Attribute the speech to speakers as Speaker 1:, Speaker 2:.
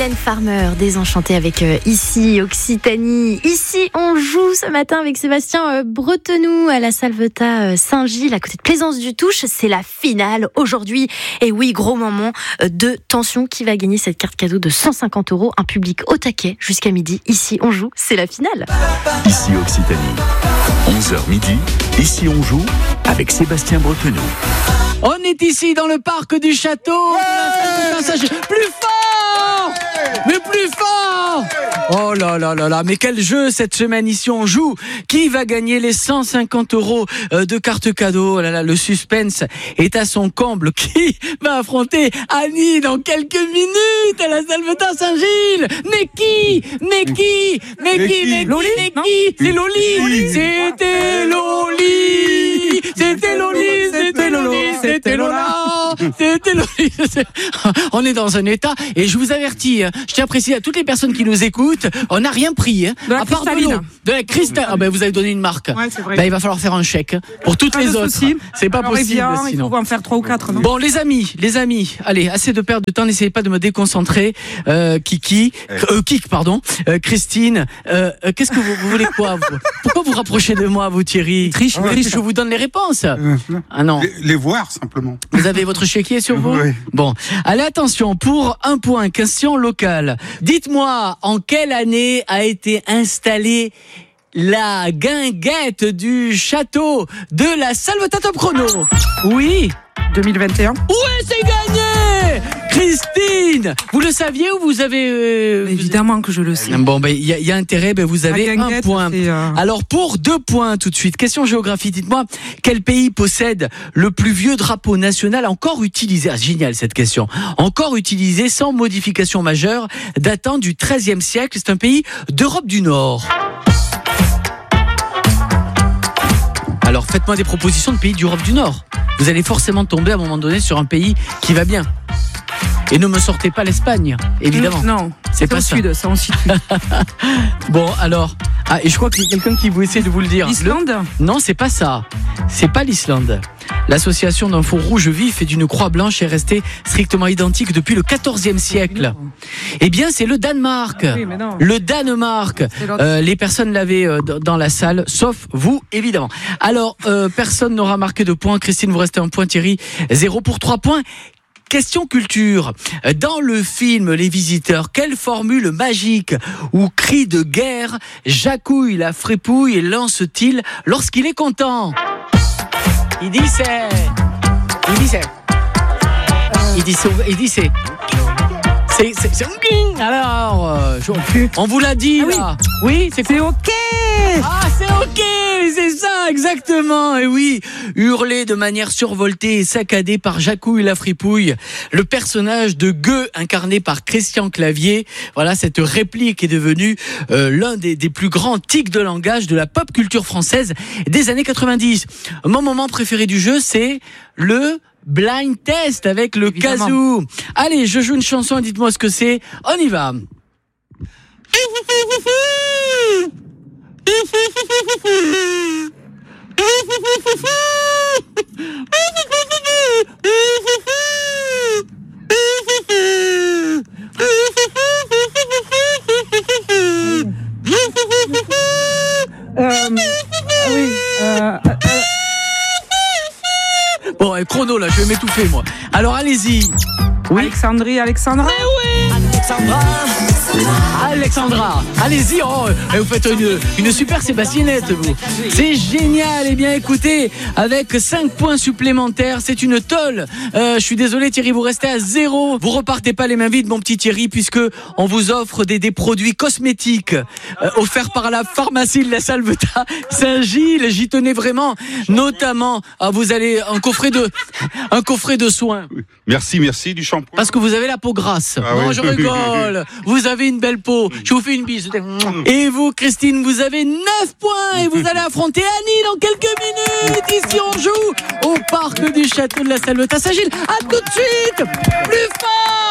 Speaker 1: Mylène Farmer, désenchantée avec Ici Occitanie. Ici, on joue ce matin avec Sébastien Bretenoux à la Salvetat Saint-Gilles, à côté de Plaisance-du-Touche. C'est la finale aujourd'hui. Et oui, gros moment de tension. Qui va gagner cette carte cadeau de 150 €? Un public au taquet jusqu'à midi. Ici, on joue. C'est la finale.
Speaker 2: Ici Occitanie. 11h midi. Ici, on joue avec Sébastien Bretenoux.
Speaker 3: On est ici dans le parc du château. Plus fort! Mais plus fort! Oh là là là là, mais quel jeu cette semaine ici on joue. Qui va gagner les 150 € de carte cadeau? Oh là là, le suspense est à son comble. Qui va affronter Annie dans quelques minutes à la Salvetat Saint-Gilles? Mais qui? Loli? C'est Loli. C'était Lola. C'était Loli. On est dans un état, et je vous avertis, je tiens à préciser à toutes les personnes qui nous écoutent, on n'a rien pris, à part de l'eau. De la cristalline. Ah ben vous avez donné une marque.
Speaker 4: Ouais, c'est vrai.
Speaker 3: Ben, il va falloir faire un chèque pour toutes les autres. C'est pas possible sinon.
Speaker 4: Il faut en faire 3 ou 4. Non,
Speaker 3: bon, les amis, allez, assez de perte de temps, n'essayez pas de me déconcentrer. Kik, Christine, qu'est-ce que vous voulez quoi vous? Pourquoi vous rapprochez de moi, vous Thierry? Triche, je vous donne les réponses. Ah non.
Speaker 5: Les voir simplement.
Speaker 3: Vous avez votre chéquier sur vous?
Speaker 5: Oui.
Speaker 3: Bon, allez, attention, pour un point, question locale. Dites-moi, en quelle année a été installée la guinguette du château de la Salvetat Top Chrono? Oui.
Speaker 4: 2021.
Speaker 3: Ouais, c'est gagné! Christine, vous le saviez ou vous avez...
Speaker 4: Évidemment que je le sais.
Speaker 3: Bon, ben il y a intérêt, vous avez un point. Alors pour 2 points tout de suite, question géographie, dites-moi, quel pays possède le plus vieux drapeau national encore utilisé? Ah, génial cette question. Encore utilisé sans modification majeure, datant du XIIIe siècle. C'est un pays d'Europe du Nord. Alors faites-moi des propositions de pays d'Europe du Nord. Vous allez forcément tomber à un moment donné sur un pays qui va bien. Et ne me sortez pas l'Espagne, évidemment.
Speaker 4: Non,
Speaker 3: c'est pas
Speaker 4: au
Speaker 3: ça.
Speaker 4: sud, ça on situe.
Speaker 3: Bon, alors. Ah, et je crois qu'il y a quelqu'un qui vous essaie de vous le dire.
Speaker 4: L'Islande ?
Speaker 3: Non, c'est pas ça. C'est pas l'Islande. L'association d'un faux rouge vif et d'une croix blanche est restée strictement identique depuis le XIVe siècle. Eh bien, c'est le Danemark.
Speaker 4: Ah oui, mais non.
Speaker 3: Le Danemark. Les personnes l'avaient dans la salle, sauf vous, évidemment. Alors, personne n'aura marqué de points. Christine, vous restez un point. Thierry, 0 pour 3 points. Question culture. Dans le film Les Visiteurs, quelle formule magique ou cri de guerre Jacouille la fripouille lance-t-il lorsqu'il est content? Il dit c'est. Alors, on vous l'a dit là. Oui, c'est ok. Ah, c'est ok, c'est ça, exactement. Et oui, hurlé de manière survoltée et saccadée par Jacouille la fripouille, le personnage de Gueux incarné par Christian Clavier. Voilà, cette réplique est devenue l'un des plus grands tics de langage de la pop culture française des années 90. Mon moment préféré du jeu, c'est le blind test avec le kazoo. Allez, je joue une chanson et dites-moi ce que c'est. On y va. Bon, chrono là, je vais m'étouffer moi. Alors allez-y. Oui.
Speaker 4: Alexandra.
Speaker 3: Mais oui, Alexandra, allez-y, vous faites une super Sébastiennette, vous. C'est génial. Eh bien, écoutez, avec 5 points supplémentaires, c'est une tôle. Je suis désolé, Thierry, vous restez à 0. Vous repartez pas les mains vides, mon petit Thierry, puisque on vous offre des produits cosmétiques offerts par la pharmacie de la Salvetat Saint-Gilles. J'y tenais vraiment, notamment. Vous allez un coffret de soins.
Speaker 5: Merci du shampoing.
Speaker 3: Parce que vous avez la peau grasse.
Speaker 5: Ah
Speaker 3: non,
Speaker 5: oui.
Speaker 3: je rigole. Vous avez une belle peau. Je vous fais une bise. Et vous, Christine, vous avez 9 points et vous allez affronter Annie dans quelques minutes. Ici, on joue au parc du château de la Salvetat Saint-Gilles. À tout de suite. Plus fort.